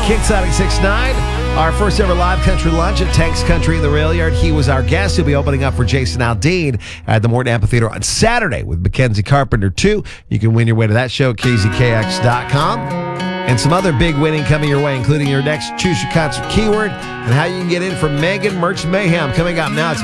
Exotic 6ix9ine. Our first ever live country lunch at Tank's Country in the Rail Yard. He was our guest. He'll be opening up for Jason Aldean at the Morton Amphitheater on Saturday with Mackenzie Carpenter, too. You can win your way to that show at kzkx.com. And some other big winning coming your way, including your next Choose Your Concert keyword and how you can get in for Megan Merch Mayhem. Coming up now, it's